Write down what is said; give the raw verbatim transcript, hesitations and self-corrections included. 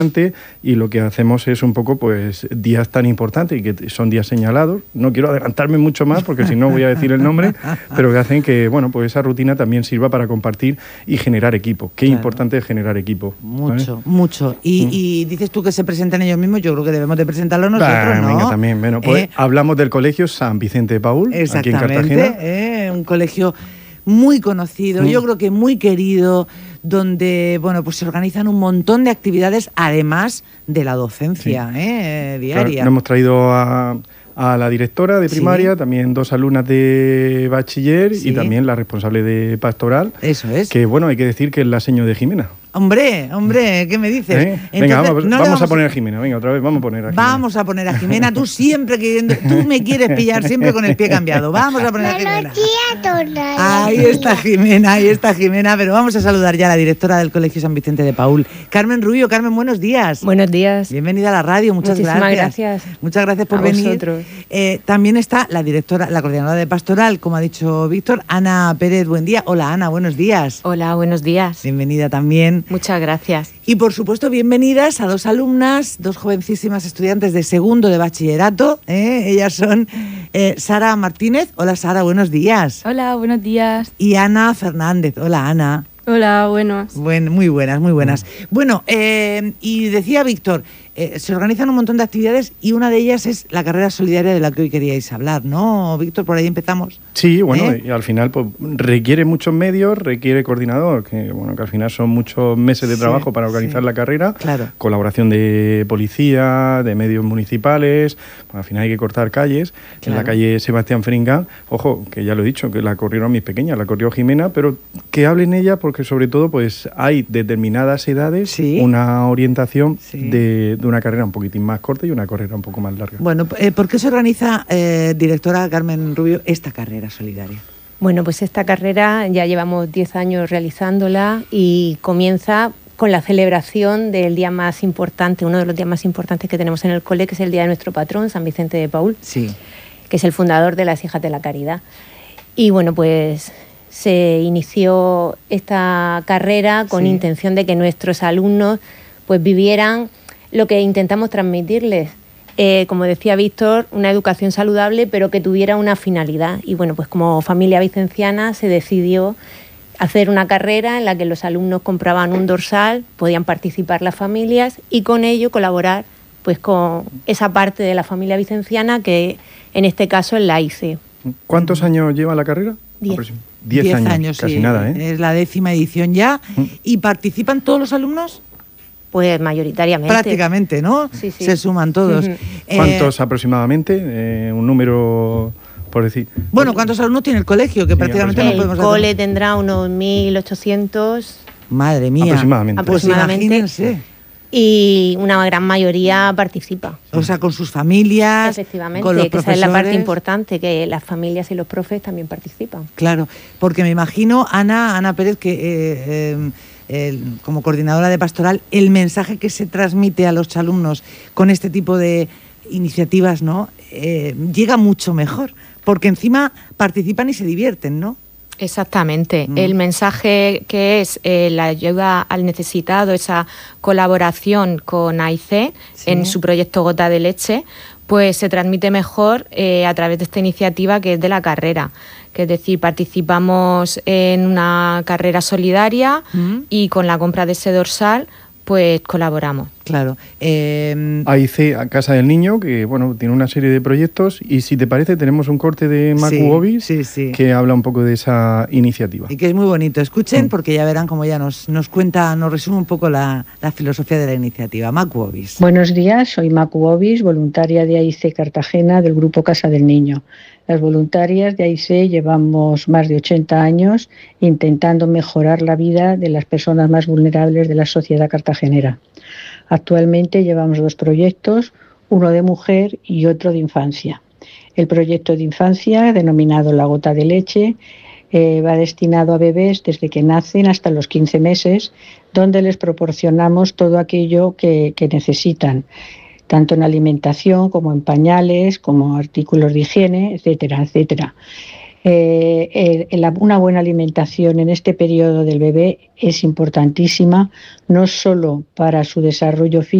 y lo que hacemos es un poco pues días tan importantes y que son días señalados. No quiero adelantarme mucho más porque si no voy a decir el nombre, pero que hacen que bueno pues esa rutina también sirva para compartir y generar equipo. Qué claro. importante es generar equipo. Mucho, ¿vale? mucho. Y, mm. y dices tú que se presentan ellos mismos, yo creo que debemos de presentarlos nosotros, bah, ¿no? Venga, también. Bueno, pues eh, hablamos del colegio San Vicente de Paúl, aquí en Cartagena. Eh, un colegio muy conocido, mm. yo creo que muy querido, donde bueno pues se organizan un montón de actividades además de la docencia sí. eh, diaria. Claro, nos hemos traído a, a la directora de primaria, sí. también dos alumnas de bachiller sí. y también la responsable de pastoral. Eso es. Que bueno, hay que decir que es la seño de Jimena. Hombre, hombre, ¿qué me dices? ¿Eh? Entonces, venga, vamos, no vamos, vamos a poner a Jimena, venga, otra vez, vamos a poner a Jimena. Vamos a poner a Jimena, tú siempre queriendo, tú me quieres pillar siempre con el pie cambiado, vamos a poner a Jimena. Ahí está Jimena, ahí está Jimena, pero vamos a saludar ya a la directora del Colegio San Vicente de Paúl, Carmen Rubio. Carmen, buenos días. Buenos días. Bienvenida a la radio, muchas Muchísimas gracias. gracias. Muchas gracias por a venir. Vosotros. Eh, también está la directora, la coordinadora de pastoral, como ha dicho Víctor, Ana Pérez, buen día. Hola Ana, buenos días. Hola, buenos días. Bienvenida también. Muchas gracias. Y por supuesto, bienvenidas a dos alumnas, dos jovencísimas estudiantes de segundo de bachillerato. ¿eh? Ellas son eh, Sara Martínez. Hola Sara, buenos días. Hola, buenos días. Y Ana Fernández. Hola Ana. Hola, buenos. Buen, muy buenas, muy buenas. Bueno, eh, y decía Víctor, eh, se organizan un montón de actividades y una de ellas es la carrera solidaria de la que hoy queríais hablar, ¿no, Víctor? Por ahí empezamos. Sí, bueno, ¿Eh? y al final pues, requiere muchos medios, requiere coordinador, que bueno que al final son muchos meses de trabajo sí, para organizar sí. la carrera, claro. colaboración de policía, de medios municipales, pues, al final hay que cortar calles. Claro. En la calle Sebastián Fringán, ojo, que ya lo he dicho, que la corrieron mis pequeñas, la corrió Jimena, pero que hablen ella porque sobre todo pues hay determinadas edades, ¿Sí? una orientación sí. de, de una carrera un poquitín más corta y una carrera un poco más larga. Bueno, eh, ¿por qué se organiza, eh, directora Carmen Rubio, esta carrera solidaria? Bueno, pues esta carrera ya llevamos diez años realizándola y comienza con la celebración del día más importante, uno de los días más importantes que tenemos en el cole, que es el día de nuestro patrón, San Vicente de Paúl, sí. que es el fundador de las Hijas de la Caridad. Y bueno, pues se inició esta carrera con sí. intención de que nuestros alumnos pues vivieran lo que intentamos transmitirles. Eh, como decía Víctor, una educación saludable, pero que tuviera una finalidad. Y bueno, pues como familia vicenciana se decidió hacer una carrera en la que los alumnos compraban un dorsal, podían participar las familias y con ello colaborar pues con esa parte de la familia vicenciana que en este caso es la I C E. ¿Cuántos años lleva la carrera? Diez. Diez, Diez años, años, casi sí. nada, ¿eh? Es la décima edición ya. ¿Mm? ¿Y participan todos los alumnos? Pues mayoritariamente. Prácticamente, ¿no? Sí, sí. Se suman todos. Uh-huh. ¿Cuántos eh, aproximadamente? Eh, un número, por decir. Bueno, ¿cuántos alumnos tiene el colegio? Que sí, prácticamente no podemos El cole hacer. Tendrá unos mil ochocientos. Madre mía. Aproximadamente. Aproximadamente. Pues imagínense. Y una gran mayoría participa. O sea, con sus familias, efectivamente, con los que profesores. Esa es la parte importante, que las familias y los profes también participan. Claro, porque me imagino, Ana, Ana Pérez, que eh, eh, el, como coordinadora de pastoral, el mensaje que se transmite a los alumnos con este tipo de iniciativas, ¿no? Eh, llega mucho mejor, porque encima participan y se divierten, ¿no? Exactamente. Mm. El mensaje que es eh, la ayuda al necesitado, esa colaboración con A I C E sí. en su proyecto Gota de Leche, pues se transmite mejor eh, a través de esta iniciativa que es de la carrera. Que es decir, participamos en una carrera solidaria mm. y con la compra de ese dorsal pues colaboramos. Claro. Eh... A I C E, Casa del Niño, que bueno tiene una serie de proyectos y si te parece tenemos un corte de Macu sí, Obis sí, sí. que habla un poco de esa iniciativa. Y que es muy bonito. Escuchen mm. porque ya verán cómo ya nos, nos cuenta, nos resume un poco la, la filosofía de la iniciativa. Macu Obis. Buenos días, soy Macu Obis, voluntaria de A I C E Cartagena del Grupo Casa del Niño. Las voluntarias de A I C E llevamos más de ochenta años intentando mejorar la vida de las personas más vulnerables de la sociedad cartagenera. Actualmente llevamos dos proyectos, uno de mujer y otro de infancia. El proyecto de infancia, denominado La Gota de Leche, eh, va destinado a bebés desde que nacen hasta los quince meses, donde les proporcionamos todo aquello que, que necesitan, tanto en alimentación como en pañales, como artículos de higiene, etcétera, etcétera. Eh, eh, una buena alimentación en este periodo del bebé es importantísima, no solo para su desarrollo físico,